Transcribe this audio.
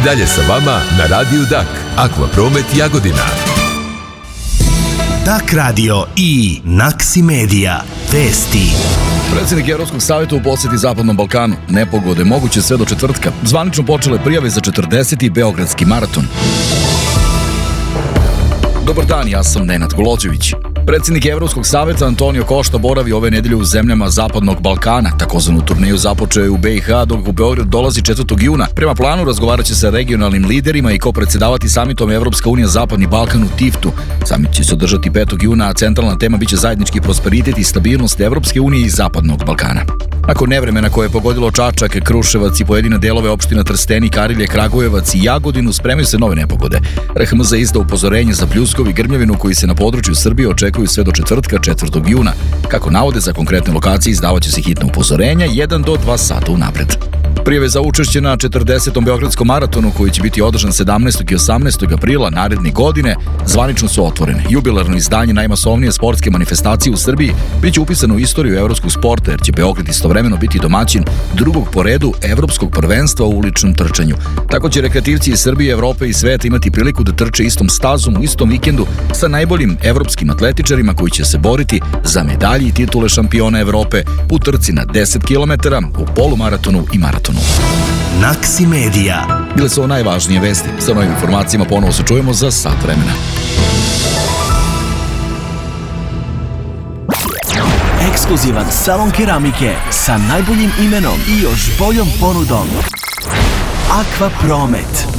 dalje sa vama na Radiju Dak. Akvapromet Jagodina. Dak radio i Naksi Media. Vesti. Predsjednik Evropskog savjeta u posjeti Zapadnom Balkanu. Nepogode moguće sve do četvrtka. Zvanično počele prijave za 40. Beogradski maraton. Dobar dan, ja sam Nenad Golođević. Predsjednik Evropskog savjeta Antonio Košta boravi ove nedelje u zemljama Zapadnog Balkana. Takozvanu turneju započeo je u BiH, dok u Beograd dolazi 4. juna. Prema planu razgovarat će sa regionalnim liderima i predsjedavati samitom Evropska unija Zapadni Balkan u Tiftu. Samit će se održati 5. juna, a centralna tema biće zajednički prosperitet i stabilnost Evropske unije i Zapadnog Balkana. Nakon nevremena koje je pogodilo Čačak, Kruševac i pojedine delove opština Trstenik, Arilje, Kragujevac i Jagodinu, spremaju se nove nepogode. RHMZ izda upozorenje za pljuskov i grmljavinu koji se na području Srbije očekuju sve do četvrtka 4. juna. Kako navode, za konkretne lokacije izdavaće se hitna upozorenja 1 do 2 sata unapred. Prijave za učešće na 40. Beogradskom maratonu, koji će biti održan 17. i 18. aprila naredne godine, zvanično su otvorene. Jubilarno izdanje najmasovnije sportske manifestacije u Srbiji biće upisano u istoriju evropskog sporta, jer će Beograd istovremeno biti domaćin drugog po redu evropskog prvenstva u uličnom trčanju. Tako će rekreativci iz Srbije, Evrope i sveta imati priliku da trče istom stazom u istom vikendu sa najboljim evropskim atletičarima koji će se boriti za medalje i titule šampiona Evrope u trci na 10 km, u polumaratonu i maratonu. Naksi Media. Bile su ovo najvažnije vesti. Sa novim informacijama ponovo se čujemo za sat vremena. Ekskluzivan salon keramike sa najboljim imenom i još boljom ponudom. Akvapromet.